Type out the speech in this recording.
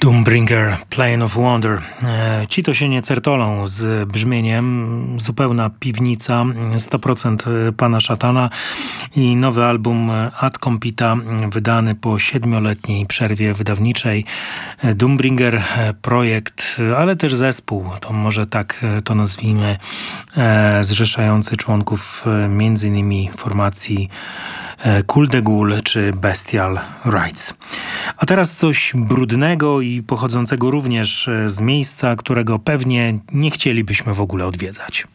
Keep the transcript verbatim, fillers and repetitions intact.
Doombringer, Plane of Wonder. Ci to się nie certolą z brzmieniem. Zupełna piwnica, sto procent Pana Szatana i nowy album Ad Compita wydany po siedmioletniej przerwie wydawniczej. Doombringer, projekt, ale też zespół, to może tak to nazwijmy, zrzeszający członków między innymi formacji Cool de Gaulle czy Bestial Rights. A teraz coś brudnego i pochodzącego również z miejsca, którego pewnie nie chcielibyśmy w ogóle odwiedzać.